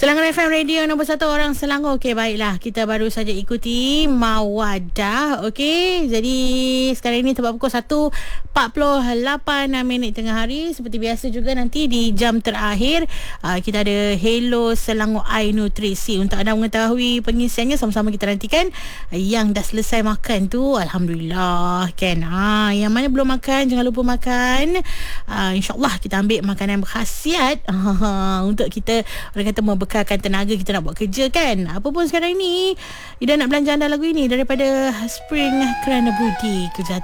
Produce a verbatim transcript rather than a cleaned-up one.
Selangor F M Radio nombor satu orang Selangor. Okey, baiklah. Kita baru saja ikuti Mawadah. Okey, jadi sekarang ini tepat pukul satu empat puluh lapan minit tengah hari. Seperti biasa juga nanti di jam terakhir uh, kita ada Hello Selangor Eye Nutrisi. Untuk anda mengetahui pengisiannya, sama-sama kita nantikan. Yang dah selesai makan tu, Alhamdulillah kan. Ha, yang mana belum makan, jangan lupa makan. uh, InsyaAllah kita ambil makanan berkhasiat uh, untuk kita, orang kata, membekalkan tenaga kita nak buat kerja kan. Apa pun sekarang ni, Ida nak belanja anda lagu ini daripada Spring Kerana Budi Kejahatan.